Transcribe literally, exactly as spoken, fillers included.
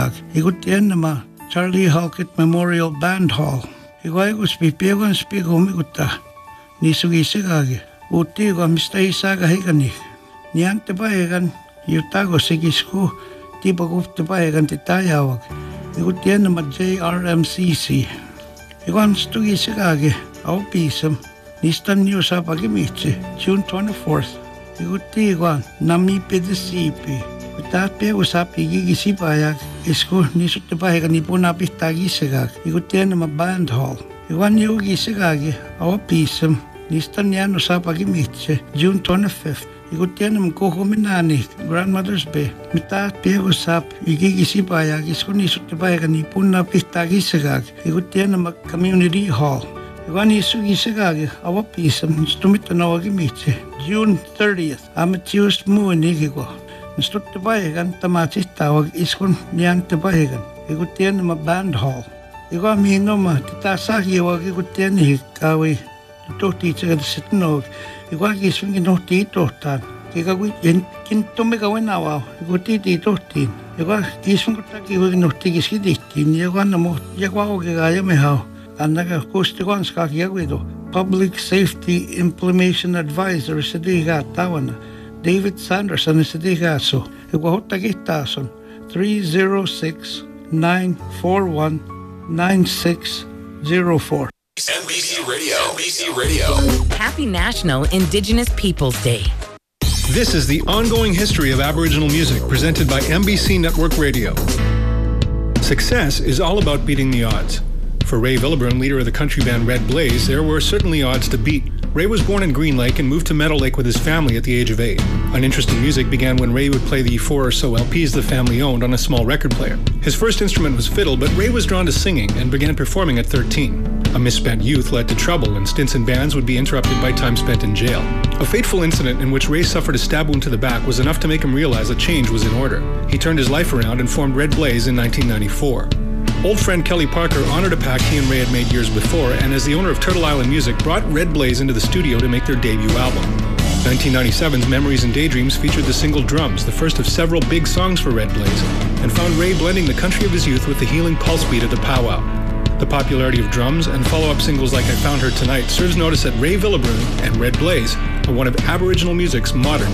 gag. Igutti ennemä Charlie Halkett Memorial Band Hall. Igu aigus pipiagon spigum igutta. Nisugi sigagi. Utti igu mistä isaga higani. Niante paegan yutago sigisku tipo kufte paegan titajawag. Igutti ennemä J R M C C. Igu anstugi sigagi au pisam. Nistan niusapagi mitsi June twenty-fourth. Igutti igu nami pedesipi. Tapi usap igigisipayak isku nisutte pahegan ipuna pihtagisegag. Igutti enemmä Band Hall. Iwan yugisegagi au pisam. Nistan yan usapagi mitsi June twenty-fifth. Igutti enemmä kuhuminani Grandmother's Bay. Mitä piegusap igigisipayak isku nisutte pahegan ipuna pihtagisegag. Igutti enemmä Community Hall. Iwan isugisegagi au pisam. Stumita nawagi mitsi June thirtieth. Amateurs muunigiko. Stutte pahegan tämä sihtawag iskun niante pahegan. Igutti enemmä Band Hall. Igu miinoma tätä sahiwag igutti enemmä kawi tohti itsekä sitten no. Igu isunkin tohti tohtaan. Iga kui enkin tomme kawen avaa. Igutti ti tohtiin. Igu isun kutaki voi nohti kiskittiin. Igu anna mo igu aukegaa ja mehau. Annaga kusti kanskaki jaguido. Public Safety Implementation Advisor se diga tavana. David Sanderson is the gaso. Igu hotta kittaason three zero six nine four one nine six zero four. N B C Radio. N B C Radio. Happy National Indigenous Peoples Day. This is the ongoing history of Aboriginal music presented by N B C Network Radio. Success is all about beating the odds. For Ray Villebrun, leader of the country band Red Blaze, there were certainly odds to beat. Ray was born in Green Lake and moved to Meadow Lake with his family at the age of eight. An interest in music began when Ray would play the four or so L Ps the family owned on a small record player. His first instrument was fiddle, but Ray was drawn to singing and began performing at thirteen. A misspent youth led to trouble, and stints in bands would be interrupted by time spent in jail. A fateful incident in which Ray suffered a stab wound to the back was enough to make him realize a change was in order. He turned his life around and formed Red Blaze in nineteen ninety-four. Old friend Kelly Parker honored a pact he and Ray had made years before, and as the owner of Turtle Island Music, brought Red Blaze into the studio to make their debut album. nineteen ninety-seven's Memories and Daydreams featured the single Drums, the first of several big songs for Red Blaze, and found Ray blending the country of his youth with the healing pulse beat of the powwow. The popularity of Drums and follow-up singles like I Found Her Tonight serves notice that Ray Villebrun and Red Blaze are one of Aboriginal music's modern